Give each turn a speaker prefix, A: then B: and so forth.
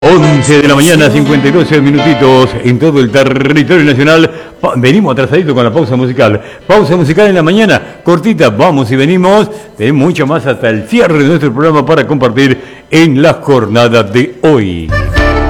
A: 11 de la mañana, 52 minutitos en todo el territorio nacional. Venimos atrasadito con la pausa musical. Pausa musical en la mañana, cortita, vamos y venimos. Tenemos mucho más hasta el cierre de nuestro programa para compartir en la jornada de hoy.